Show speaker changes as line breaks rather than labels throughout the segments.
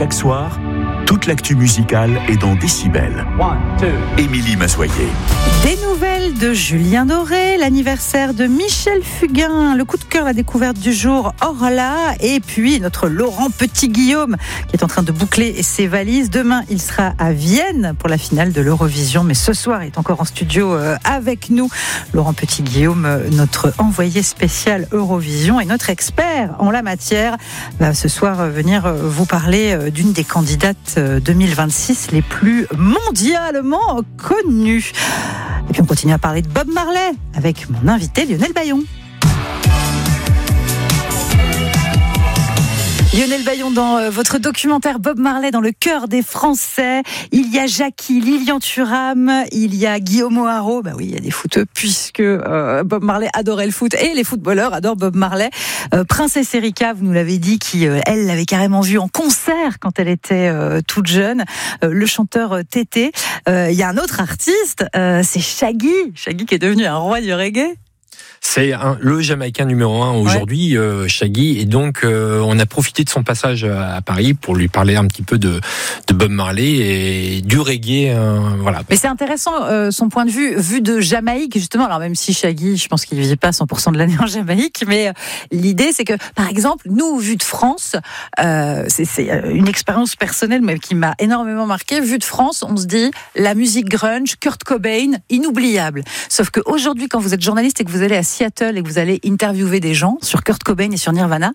chaque soir, toute l'actu musicale est dans Décibel. Émilie Massoyer.
Des nouvelles de Julien Doré, l'anniversaire de Michel Fugain, le coup de cœur, la découverte du jour, Orla, et puis notre Laurent Petit-Guillaume qui est en train de boucler ses valises. Demain, il sera à Vienne pour la finale de l'Eurovision, mais ce soir, il est encore en studio avec nous. Laurent Petit-Guillaume, notre envoyé spécial Eurovision et notre expert en la matière, va ce soir venir vous parler d'une des candidates 2026 les plus mondialement connues. Et puis on continue à parler de Bob Marley avec mon invité Lionel Bayon. Lionel Bayon, dans votre documentaire Bob Marley dans le cœur des Français, il y a Jackie, Lilian Thuram, il y a Guillaume O'Haraud. Bah oui, il y a des footeux puisque Bob Marley adorait le foot et les footballeurs adorent Bob Marley. Princesse Erika, vous nous l'avez dit, qui elle l'avait carrément vu en concert quand elle était toute jeune. Le chanteur Tété. Il y a un autre artiste, c'est Shaggy qui est devenu un roi du reggae.
C'est le Jamaïcain numéro 1 aujourd'hui, Shaggy, et donc on a profité de son passage à Paris pour lui parler un petit peu de Bob Marley et du reggae, voilà.
Mais c'est intéressant son point de vue de Jamaïque justement. Alors même si Shaggy, je pense qu'il ne vit pas 100% de l'année en Jamaïque, mais l'idée c'est que par exemple nous, vu de France, c'est une expérience personnelle mais qui m'a énormément marqué. Vu de France, on se dit la musique grunge, Kurt Cobain, inoubliable. Sauf qu'aujourd'hui, quand vous êtes journaliste et que vous allez à Seattle et que vous allez interviewer des gens sur Kurt Cobain et sur Nirvana,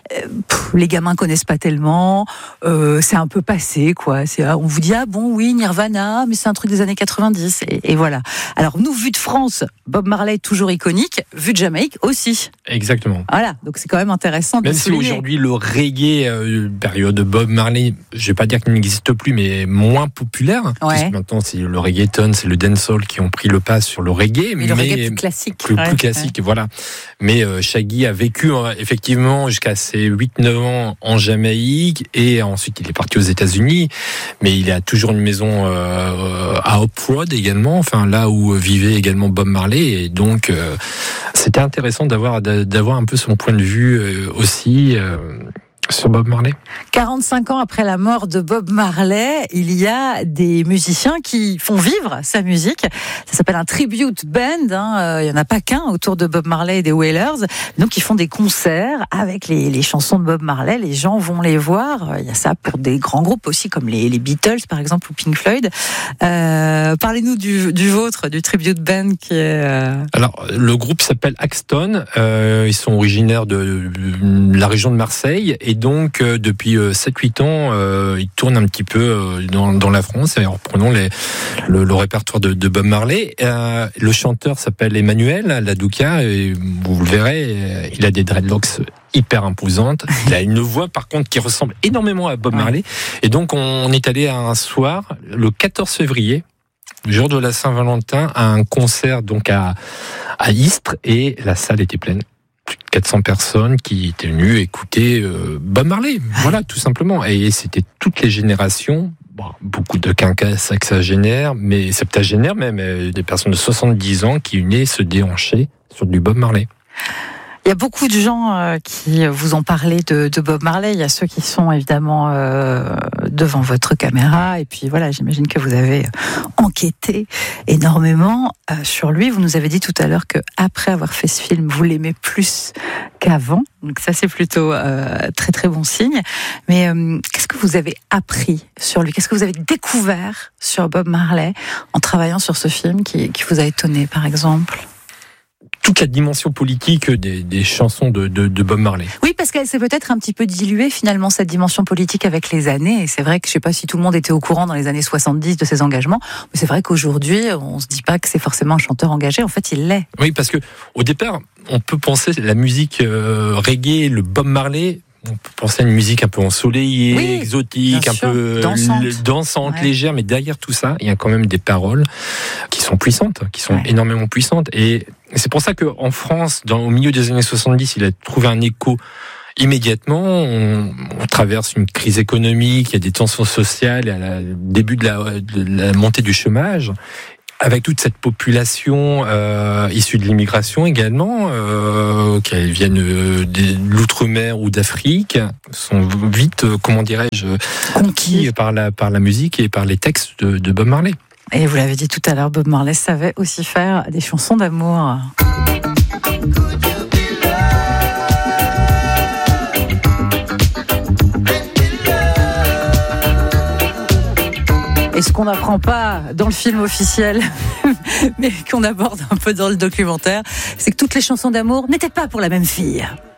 les gamins connaissent pas tellement, c'est un peu passé quoi. On vous dit ah bon oui Nirvana, mais c'est un truc des années 90 et voilà. Alors nous, vu de France, Bob Marley toujours iconique, vu de Jamaïque aussi.
Exactement.
Voilà, donc c'est quand même intéressant de
même si aujourd'hui le reggae, période de Bob Marley, je vais pas dire qu'il n'existe plus, mais moins populaire. Puisque maintenant c'est le reggaeton, c'est le dancehall qui ont pris le pas sur le reggae,
mais le reggae plus classique.
Plus classique, voilà. Mais Shaggy a vécu effectivement jusqu'à ses 8-9 ans en Jamaïque et ensuite il est parti aux États-Unis. Mais il a toujours une maison à Hope Road également, enfin là où vivait également Bob Marley. Et donc c'était intéressant d'avoir un peu son point de vue aussi. Sur Bob Marley. 45
ans après la mort de Bob Marley, il y a des musiciens qui font vivre sa musique. Ça s'appelle un tribute band. Il n'y en a pas qu'un autour de Bob Marley et des Wailers. Donc, ils font des concerts avec les chansons de Bob Marley. Les gens vont les voir. Il y a ça pour des grands groupes aussi, comme les Beatles, par exemple, ou Pink Floyd. Parlez-nous du vôtre, du tribute band qui est...
Alors, le groupe s'appelle Axton. Ils sont originaires de la région de Marseille. Et donc, depuis 7-8 ans, ils tournent un petit peu dans la France. Et reprenons le répertoire de Bob Marley. Le chanteur s'appelle Emmanuel Ladouka. Et vous le verrez, il a des dreadlocks hyper imposantes. Il a une voix, par contre, qui ressemble énormément à Bob Marley. Et donc, on est allé un soir, le 14 février, jour de la Saint-Valentin, à un concert donc à Istres. Et la salle était pleine. Plus de 400 personnes qui étaient venues écouter Bob Marley, voilà, tout simplement. Et c'était toutes les générations, beaucoup de sexagénaires, mais septagénaires même, des personnes de 70 ans qui venaient se déhancher sur du Bob Marley.
Il y a beaucoup de gens qui vous ont parlé de Bob Marley. Il y a ceux qui sont évidemment devant votre caméra. Et puis voilà, j'imagine que vous avez enquêté énormément sur lui. Vous nous avez dit tout à l'heure qu'après avoir fait ce film, vous l'aimez plus qu'avant. Donc ça, c'est plutôt très très bon signe. Mais qu'est-ce que vous avez appris sur lui ? Qu'est-ce que vous avez découvert sur Bob Marley en travaillant sur ce film qui vous a étonné, par exemple ?
Toute la dimension politique des chansons de Bob Marley.
Oui, parce qu'elle s'est peut-être un petit peu diluée finalement, cette dimension politique avec les années. Et c'est vrai que je ne sais pas si tout le monde était au courant dans les années 70 de ses engagements, mais c'est vrai qu'aujourd'hui, on ne se dit pas que c'est forcément un chanteur engagé. En fait, il l'est.
Oui, parce que au départ, on peut penser la musique reggae, le Bob Marley. On peut penser à une musique un peu ensoleillée, exotique, un peu dansante, légère, mais derrière tout ça, il y a quand même des paroles qui sont puissantes, qui sont énormément puissantes. Et c'est pour ça qu'en France, au milieu des années 70, il a trouvé un écho immédiatement. On traverse une crise économique, il y a des tensions sociales, il y a le début de la montée du chômage. avec toute cette population issue de l'immigration également, qu'elles viennent de l'outre-mer ou d'Afrique, sont vite, comment dirais-je, conquis par la musique et par les textes de Bob Marley.
Et vous l'avez dit tout à l'heure, Bob Marley savait aussi faire des chansons d'amour. Et ce qu'on n'apprend pas dans le film officiel, mais qu'on aborde un peu dans le documentaire, c'est que toutes les chansons d'amour n'étaient pas pour la même fille.